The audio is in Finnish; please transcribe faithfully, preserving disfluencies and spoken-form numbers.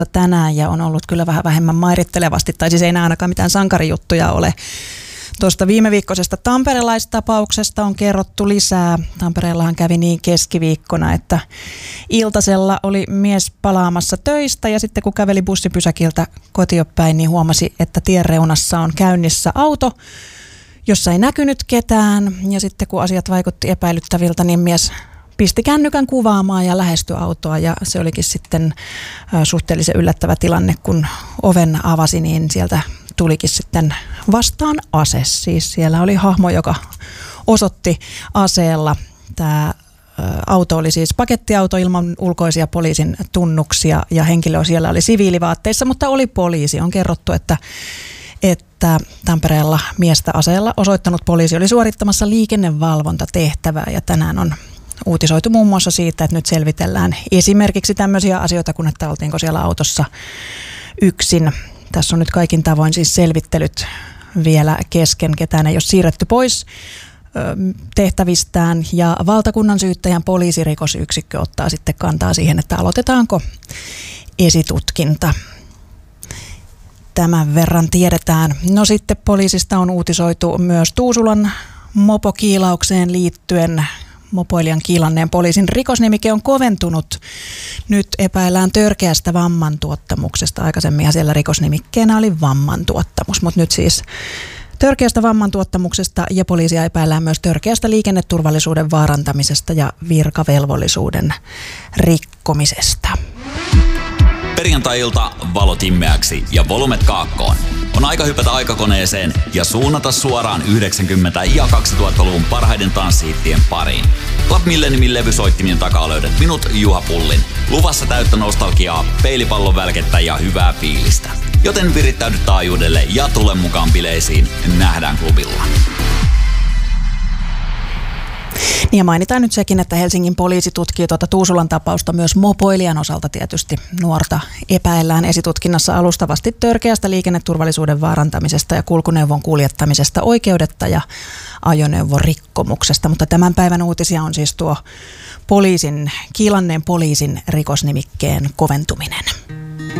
tänään ja on ollut kyllä vähän vähemmän mairittelevasti, tai siis ei enää ainakaan mitään sankarijuttuja ole. Tuosta viime viikkoisesta tamperelaistapauksesta on kerrottu lisää. Tampereellahan kävi niin keskiviikkona, että iltasella oli mies palaamassa töistä ja sitten kun käveli bussipysäkiltä kotiopäin, niin huomasi, että tien reunassa on käynnissä auto, jossa ei näkynyt ketään. Ja sitten kun asiat vaikutti epäilyttäviltä, niin mies pisti kännykän kuvaamaan ja lähestyi autoa ja se olikin sitten suhteellisen yllättävä tilanne, kun oven avasi, niin sieltä tulikin sitten vastaan ase. Siis siellä oli hahmo, joka osoitti aseella. Tämä auto oli siis pakettiauto ilman ulkoisia poliisin tunnuksia ja henkilö siellä oli siviilivaatteissa, mutta oli poliisi. On kerrottu, että, että Tampereella miestä aseella osoittanut poliisi oli suorittamassa liikennevalvontatehtävää ja tänään on uutisoitu muun muassa siitä, että nyt selvitellään esimerkiksi tämmöisiä asioita, kun että oltiinko siellä autossa yksin. Tässä on nyt kaikin tavoin siis selvittelyt vielä kesken, ketään ei ole siirretty pois tehtävistään ja valtakunnan syyttäjän poliisirikosyksikkö ottaa sitten kantaa siihen, että aloitetaanko esitutkinta. Tämän verran tiedetään. No sitten poliisista on uutisoitu myös Tuusulan mopokiilaukseen liittyen. Mopoilijan kiilanneen poliisin rikosnimike on koventunut. Nyt epäillään törkeästä vammantuottamuksesta. Aikaisemminhan siellä rikosnimikkeenä oli vammantuottamus, mutta nyt siis törkeästä vammantuottamuksesta ja poliisia epäillään myös törkeästä liikenneturvallisuuden vaarantamisesta ja virkavelvollisuuden rikkomisesta. Perjantai-ilta valot immeäksi ja volumet kaakkoon. On aika hypätä aikakoneeseen ja suunnata suoraan yhdeksänkymmentä- ja kaksituhattaluvun parhaiden tanssihittien pariin. Club Milleniumin levysoittimien takaa löydät minut, Juha Pullin. Luvassa täyttä nostalgiaa, peilipallon välkettä ja hyvää fiilistä. Joten virittäydy taajuudelle ja tule mukaan bileisiin. Nähdään klubilla. Niin ja mainitaan nyt sekin, että Helsingin poliisi tutkii tuota Tuusulan tapausta myös mopoilijan osalta tietysti. Nuorta epäillään esitutkinnassa alustavasti törkeästä liikenneturvallisuuden vaarantamisesta ja kulkuneuvon kuljettamisesta oikeudetta ja ajoneuvorikkomuksesta. Mutta tämän päivän uutisia on siis tuo poliisin, kiilanneen poliisin rikosnimikkeen koventuminen.